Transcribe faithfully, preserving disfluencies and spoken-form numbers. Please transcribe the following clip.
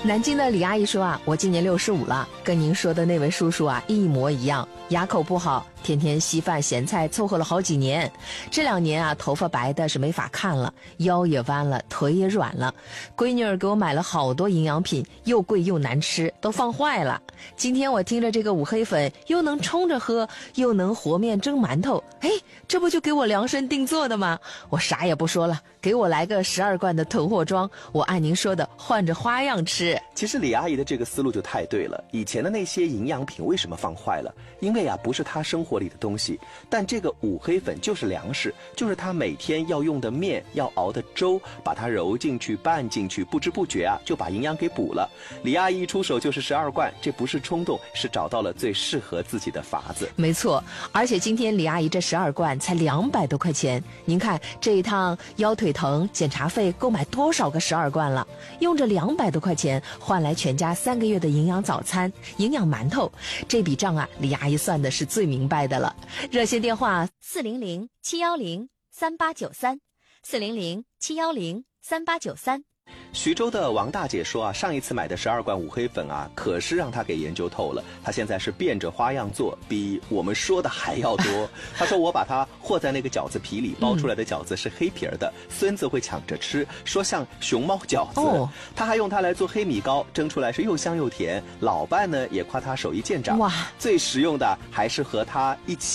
南京的李阿姨说啊，我今年六十五了，跟您说的那位叔叔啊一模一样，牙口不好，天天稀饭咸菜凑合了好几年，这两年啊头发白的是没法看了，腰也弯了，腿也软了。闺女儿给我买了好多营养品，又贵又难吃，都放坏了。今天我听着这个五黑粉又能冲着喝，又能和面蒸馒头，哎，这不就给我量身定做的吗？我啥也不说了，给我来个十二罐的囤货装，我按您说的换着花样吃。 其实李阿姨的这个思路就太对了，以前的那些营养品为什么放坏了？因为啊不是她生活里的东西，但这个五黑粉就是粮食，就是她每天要用的面，要熬的粥，把它揉进去拌进去，不知不觉啊就把营养给补了。李阿姨一出手就是十二罐，这不是冲动，是找到了最适合自己的法子。 没错，而且今天李阿姨这十二罐才两百多块钱，您看这一趟腰腿疼检查费购买多少个十二罐了？用这两百多块钱换来全家三个月的营养早餐、营养馒头，这笔账啊，李阿姨算的是最明白的了。热线电话四零零七幺零三八九三，四零零七幺零三八九三。 徐州的王大姐说啊，上一次买的十二罐五黑粉啊，可是让她给研究透了。她现在是变着花样做，比我们说的还要多。她说我把它和在那个饺子皮里，包出来的饺子是黑皮儿的，嗯、孙子会抢着吃，说像熊猫饺子。哦，她还用它来做黑米糕，蒸出来是又香又甜。老伴呢也夸她手艺见长。哇，最实用的还是和她一起